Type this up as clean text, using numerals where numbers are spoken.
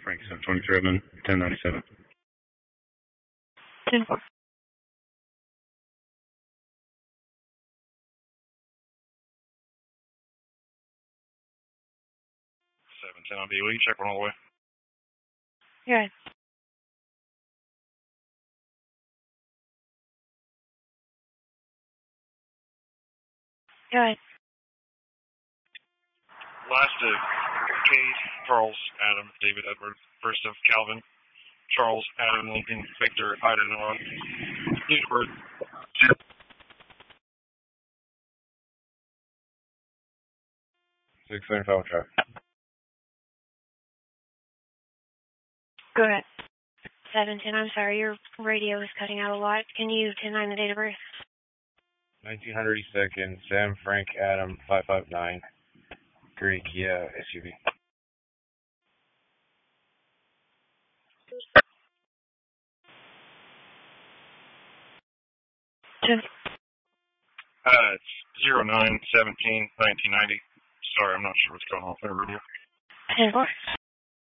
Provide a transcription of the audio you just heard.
Frank 723, 1097. 10-4. 710 on D. Will you check one all the way? You're right. You're right. Last of Cade, Charles, Adam, David, Edward. First of Calvin, Charles, Adam, Lincoln, Victor, Ida, Noah. Newsword. 675 traffic. Go ahead. 710, I'm sorry, your radio is cutting out a lot. Can you 10-9 the date of birth? 1902nd, Sam, Frank, Adam, 559. Green Kia SUV. It's 09-17-1990. Sorry, I'm not sure what's going on with my radio. 10-4.